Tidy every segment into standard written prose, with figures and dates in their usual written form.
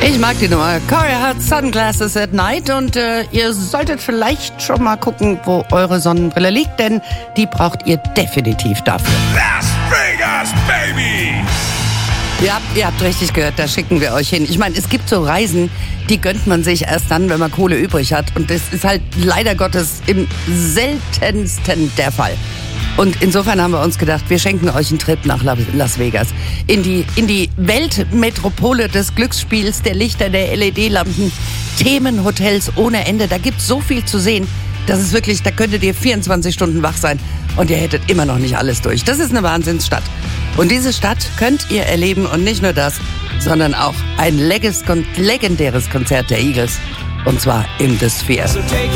Ich mag die Nummer. Corey hat Sunglasses at Night und ihr solltet vielleicht schon mal gucken, wo eure Sonnenbrille liegt, denn die braucht ihr definitiv dafür. Las Vegas, baby! Ja, ihr habt richtig gehört, da schicken wir euch hin. Ich meine, es gibt so Reisen, die gönnt man sich erst dann, wenn man Kohle übrig hat. Und das ist halt leider Gottes im seltensten der Fall. Und insofern haben wir uns gedacht, wir schenken euch einen Trip nach Las Vegas. In die Weltmetropole des Glücksspiels, der Lichter, der LED-Lampen, Themenhotels ohne Ende. Da gibt's so viel zu sehen. Das ist wirklich, da könntet ihr 24 Stunden wach sein und ihr hättet immer noch nicht alles durch. Das ist eine Wahnsinnsstadt. Und diese Stadt könnt ihr erleben und nicht nur das, sondern auch ein legendäres Konzert der Eagles. Und zwar im The Sphere. So take it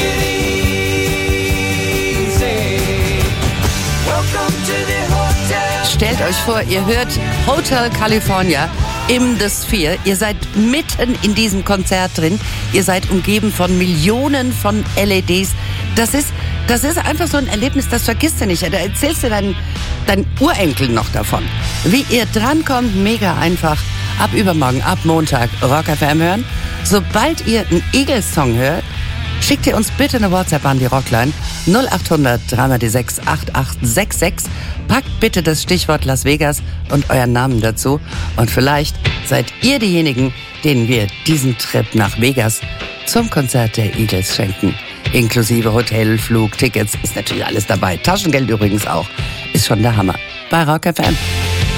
easy. Welcome to the hotel. Stellt euch vor, ihr hört Hotel California im The Sphere. Ihr seid mitten in diesem Konzert drin. Ihr seid umgeben von Millionen von LEDs. Das ist einfach so ein Erlebnis, das vergisst du nicht. Da erzählst du deinen Urenkel noch davon. Wie ihr drankommt, mega einfach. Ab übermorgen, ab Montag, Rock FM hören. Sobald ihr einen Eagles-Song hört, schickt ihr uns bitte eine WhatsApp an die Rockline 0800 3x6 8866. Packt bitte das Stichwort Las Vegas und euren Namen dazu. Und vielleicht seid ihr diejenigen, denen wir diesen Trip nach Vegas zum Konzert der Eagles schenken. Inklusive Hotel, Flug, Tickets, ist natürlich alles dabei. Taschengeld übrigens auch. Ist schon der Hammer. Bei Rock FM.